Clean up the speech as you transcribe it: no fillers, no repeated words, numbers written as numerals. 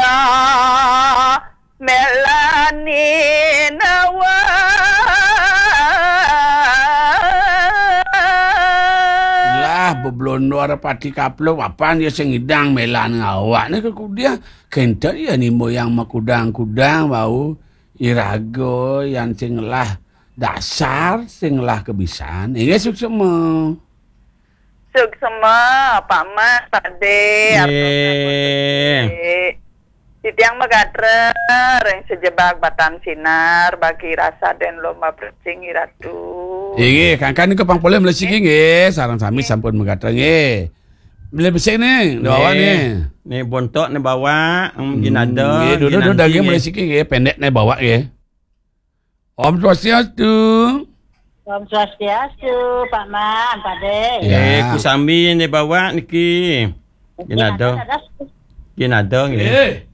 melani nawa lah beblonor pati kaplo apaan dia sengidang melan awak ni ke kudia kentar ya ni moyang makudang-kudang bau irago yang singlah dasar singlah kebisan ini semua suk semua Pak Mas Pak De Sitiang Magatre yang sejebak batan sinar bagi rasa dan lomba percing iratu. Kan ke pangpole mula sige sarang sami sampun Magatre Bila besek ni bawa ni. Ni bontok ni bawa ginada. Duduk daging mula sige pendek ni bawa Om Swastiastu. Om Swastiastu, Pak Man, Pak De. Kusambi ni bawa niki. Ginada. Ginada ni.